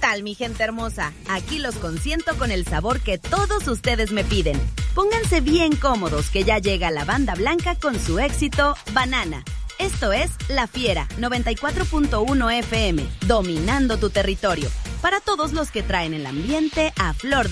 tal, mi gente hermosa? Aquí los consiento con el sabor que todos ustedes me piden. Pónganse bien cómodos que ya llega la banda blanca con su éxito Banana. Esto es La Fiera 94.1 FM, dominando tu territorio. Para todos los que traen el ambiente a flor de